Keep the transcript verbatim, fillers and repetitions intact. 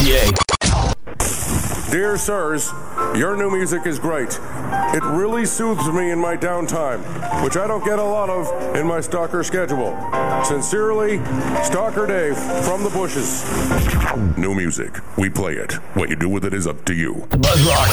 T A. Dear sirs, your new music is great. It really soothes me in my downtime, which I don't get a lot of in my stalker schedule. Sincerely, Stalker Dave from the bushes. New music. We play it. What you do with it is up to you. The Buzz Rock.